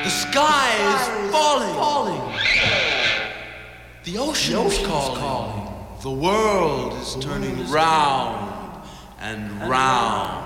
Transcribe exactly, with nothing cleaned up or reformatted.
The sky is falling. falling. The ocean is calling. The world is turning round and round.